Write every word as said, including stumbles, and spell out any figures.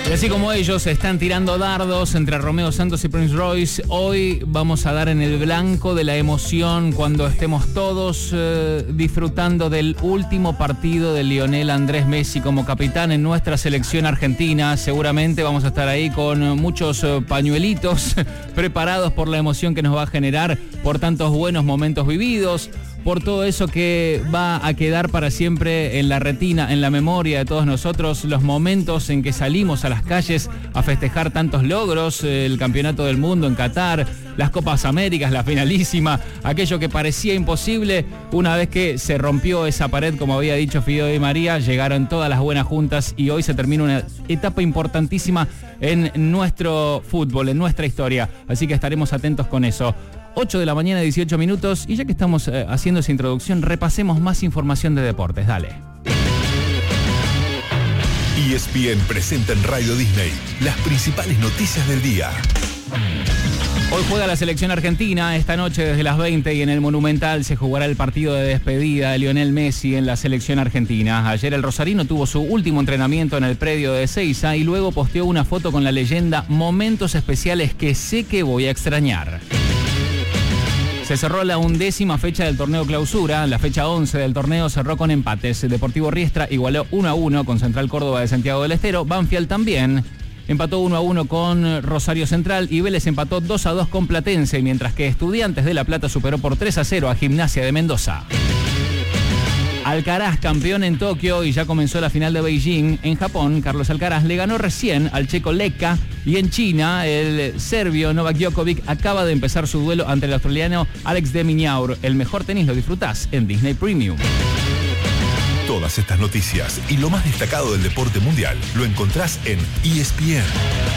Y así como ellos están tirando dardos entre Romeo Santos y Prince Royce, hoy vamos a dar en el blanco de la emoción cuando estemos todos eh, disfrutando del último partido de Lionel Andrés Messi como capitán en nuestra selección argentina. Seguramente vamos a estar ahí con muchos eh, pañuelitos preparados por la emoción que nos va a generar, por tantos buenos momentos vividos, por todo eso que va a quedar para siempre en la retina, en la memoria de todos nosotros, los momentos en que salimos a las calles a festejar tantos logros, el campeonato del mundo en Qatar, las Copas Américas, la finalísima, aquello que parecía imposible, una vez que se rompió esa pared, como había dicho Fideo Di María, llegaron todas las buenas juntas y hoy se termina una etapa importantísima en nuestro fútbol, en nuestra historia, así que estaremos atentos con eso. ocho de la mañana, dieciocho minutos, y ya que estamos eh, haciendo esa introducción, repasemos más información de deportes. Dale. E S P N presenta en Radio Disney las principales noticias del día. Hoy juega la selección argentina, esta noche desde las veinte, y en el Monumental se jugará el partido de despedida de Lionel Messi en la selección argentina. Ayer el rosarino tuvo su último entrenamiento en el predio de Ezeiza y luego posteó una foto con la leyenda "Momentos especiales que sé que voy a extrañar". Se cerró la undécima fecha del torneo clausura. La fecha once del torneo cerró con empates. Deportivo Riestra igualó uno a uno con Central Córdoba de Santiago del Estero. Banfield también empató uno a uno con Rosario Central y Vélez empató dos a dos con Platense, mientras que Estudiantes de La Plata superó por tres a cero a Gimnasia de Mendoza. Alcaraz, campeón en Tokio, y ya comenzó la final de Beijing. En Japón, Carlos Alcaraz le ganó recién al checo Lecca, y en China, el serbio Novak Djokovic acaba de empezar su duelo ante el australiano Alex de Minaur. El mejor tenis lo disfrutás en Disney Premium. Todas estas noticias y lo más destacado del deporte mundial lo encontrás en E S P N.